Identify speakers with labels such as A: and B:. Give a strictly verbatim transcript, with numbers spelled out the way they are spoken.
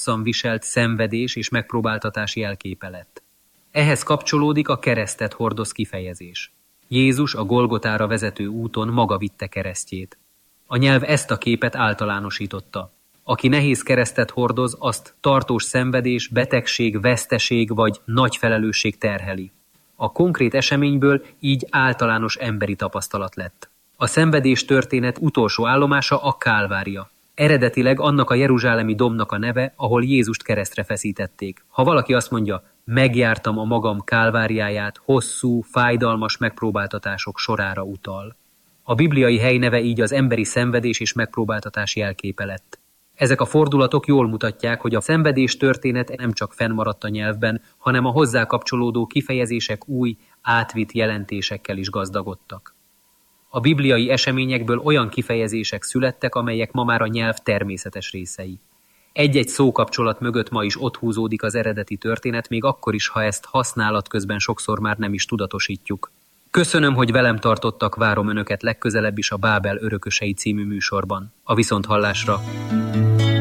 A: hosszan viselt szenvedés és megpróbáltatás jelképe lett. Ehhez kapcsolódik a keresztet hordoz kifejezés. Jézus a Golgotára vezető úton maga vitte keresztjét. A nyelv ezt a képet általánosította. Aki nehéz keresztet hordoz, azt tartós szenvedés, betegség, veszteség vagy nagy felelősség terheli. A konkrét eseményből így általános emberi tapasztalat lett. A szenvedés történet utolsó állomása a Kálvária. Eredetileg annak a jeruzsálemi dombnak a neve, ahol Jézust keresztre feszítették. Ha valaki azt mondja, megjártam a magam Kálváriáját, hosszú, fájdalmas megpróbáltatások sorára utal. A bibliai helyneve így az emberi szenvedés és megpróbáltatás jelképe lett. Ezek a fordulatok jól mutatják, hogy a szenvedés történet nem csak fennmaradt a nyelvben, hanem a hozzá kapcsolódó kifejezések új, átvitt jelentésekkel is gazdagodtak. A bibliai eseményekből olyan kifejezések születtek, amelyek ma már a nyelv természetes részei. Egy-egy szókapcsolat mögött ma is ott húzódik az eredeti történet, még akkor is, ha ezt használat közben sokszor már nem is tudatosítjuk. Köszönöm, hogy velem tartottak, várom önöket legközelebb is a Bábel örökösei című műsorban. A viszonthallásra!